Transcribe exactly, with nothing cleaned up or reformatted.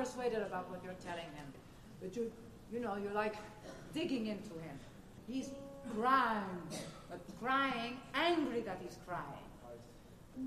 persuaded about what you're telling him. But you, you know, you're like digging into him. He's crying, but crying, angry that he's crying.